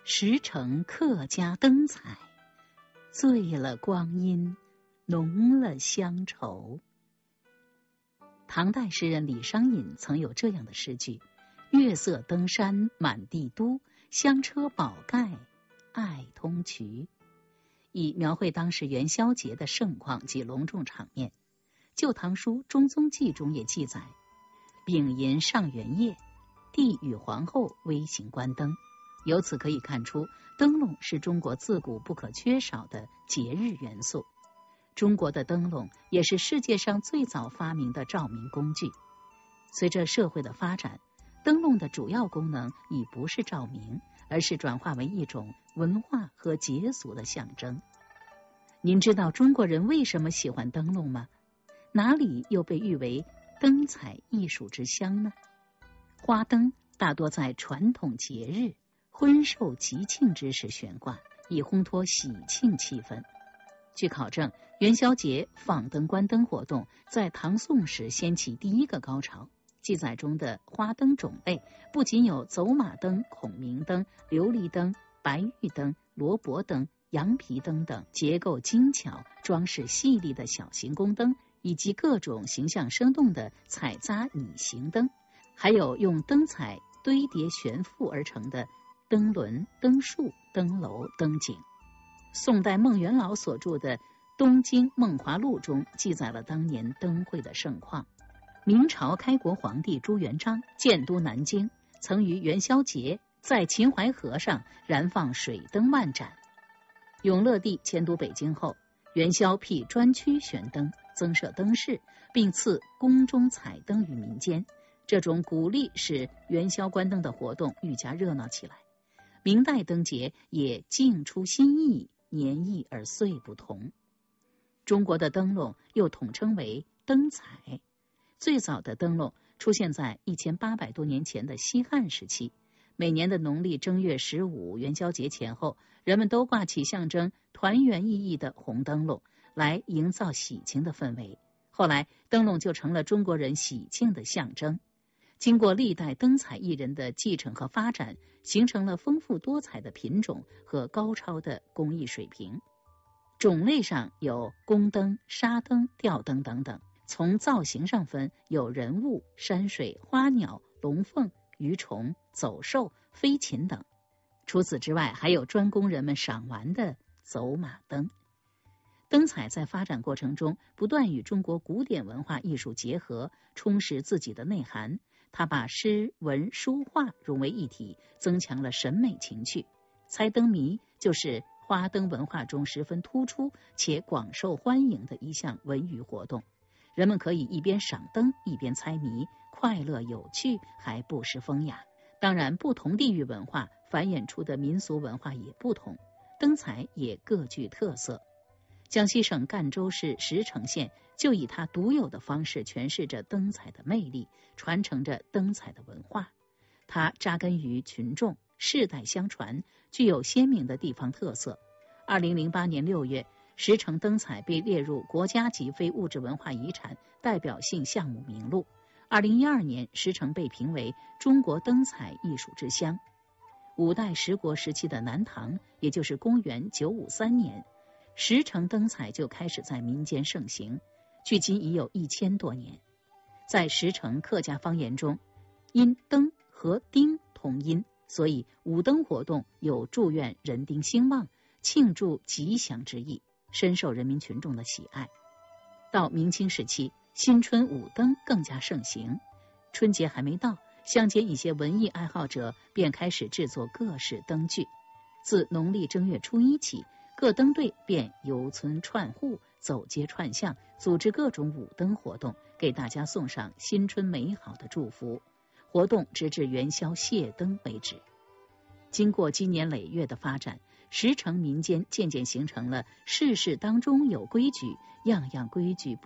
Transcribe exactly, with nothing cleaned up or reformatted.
十城客家灯彩，醉了光阴，浓了乡愁。唐代诗人李商隐曾有这样的诗句：月色登山满地都，香车宝盖爱通衢，以描绘当时元宵节的盛况及隆重场面。旧唐书《中宗记》中也记载，丙寅上元夜，帝与皇后微行观灯。由此可以看出，灯笼是中国自古不可缺少的节日元素。中国的灯笼也是世界上最早发明的照明工具。随着社会的发展，灯笼的主要功能已不是照明，而是转化为一种文化和节俗的象征。您知道中国人为什么喜欢灯笼吗？哪里又被誉为灯彩艺术之乡呢？花灯大多在传统节日、婚寿吉庆之时悬挂，以烘托喜庆气氛。据考证，元宵节放灯观灯活动在唐宋时掀起第一个高潮。记载中的花灯种类不仅有走马灯、孔明灯、琉璃灯、白玉灯、罗卜灯、羊皮灯等结构精巧、装饰细腻的小型宫灯，以及各种形象生动的彩扎拟形灯，还有用灯彩堆叠悬浮而成的灯轮、灯树、灯楼、灯景。宋代孟元老所著的《东京梦华录》中记载了当年灯会的盛况。明朝开国皇帝朱元璋建都南京，曾于元宵节在秦淮河上燃放水灯万盏。永乐帝迁都北京后，元宵辟专区悬灯，增设灯饰，并赐宫中彩灯于民间。这种鼓励使元宵观灯的活动愈加热闹起来。明代灯节也尽出新意，年异而岁不同。中国的灯笼又统称为灯彩。最早的灯笼出现在一千八百多年前的西汉时期。每年的农历正月十五元宵节前后，人们都挂起象征团圆意义的红灯笼，来营造喜庆的氛围。后来灯笼就成了中国人喜庆的象征。经过历代灯彩艺人的继承和发展，形成了丰富多彩的品种和高超的工艺水平。种类上有宫灯、纱灯、吊灯等等。从造型上分，有人物、山水、花鸟、龙凤、鱼虫、走兽、飞禽等。除此之外，还有专供人们赏玩的走马灯。灯彩在发展过程中不断与中国古典文化艺术结合，充实自己的内涵。它把诗文书画融为一体，增强了审美情趣。猜灯谜就是花灯文化中十分突出且广受欢迎的一项文娱活动。人们可以一边赏灯一边猜谜，快乐有趣，还不失风雅。当然，不同地域文化繁衍出的民俗文化也不同，灯彩也各具特色。江西省赣州市石城县就以它独有的方式诠释着灯彩的魅力，传承着灯彩的文化。它扎根于群众，世代相传，具有鲜明的地方特色。二零零八年六月，石城灯彩被列入国家级非物质文化遗产代表性项目名录。二零一二年，石城被评为中国灯彩艺术之乡。五代十国时期的南唐，也就是公元九五三年，石城灯彩就开始在民间盛行，距今已有一千多年。在石城客家方言中，因灯和丁同音，所以舞灯活动有祝愿人丁兴旺、庆祝吉祥之意，深受人民群众的喜爱。到明清时期，新春舞灯更加盛行。春节还没到，乡间一些文艺爱好者便开始制作各式灯具。自农历正月初一起，各灯队便游村串户、走街串巷，组织各种舞灯活动，给大家送上新春美好的祝福。活动直至元宵谢灯为止。经过经年累月的发展，石城民间渐渐形成了事事当中有规矩，样样规矩